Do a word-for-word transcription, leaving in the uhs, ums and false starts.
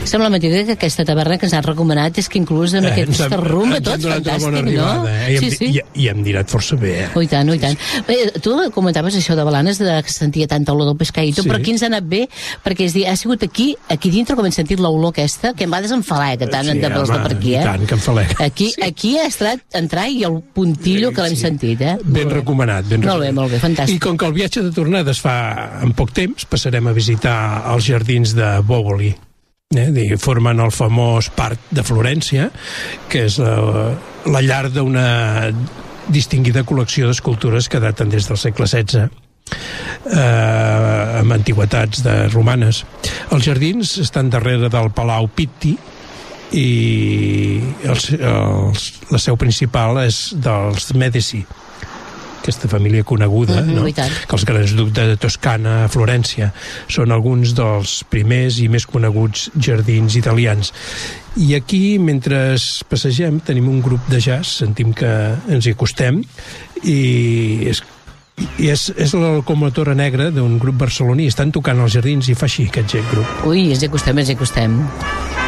Sembla mentida que aquesta taverna que ens han recomanat és que inclús en eh, aquest rumba tot fantàstic, no? Eh? I, sí, sí. I, i hem dinat força bé, eh? Oh, i tant, oh, i tant. Bé, tu comentaves això de Blanes, de que sentia tanta olor del pescadito, sí. Però aquí ens ha anat bé, perquè és dir, ha sigut aquí, aquí dintre com hem sentit l'olor aquesta, que em va desenfalega tant sí, en de per aquí, eh? I tant, que enfalega. Aquí, sí. Aquí ha estat entrar i el puntillo que l'hem sí. sentit, eh? Ben recomanat, ben recomanat. Molt bé, molt bé, fantàstic. I com que el viatge de tornada es fa en poc temps, passarem a visitar els jardins de Bòvoli. Eh, formen el famós Parc de Florència, que és la, la llar d'una distinguida col·lecció d'escultures que daten des del segle setze, eh, amb antigüetats de romanes. Els jardins estan darrere del Palau Pitti i els, els, la seu principal és dels Mèdici, aquesta família coneguda, mm-hmm, no? Que els grans ducs de Toscana a Florència són alguns dels primers i més coneguts jardins italians. I aquí, mentre passegem, tenim un grup de jazz, sentim que ens hi acostem, i és, i és, és la locomotora negra d'un grup barceloní. Estan tocant als jardins i fa així aquest grup. Ui, ens hi acostem, ens hi acostem.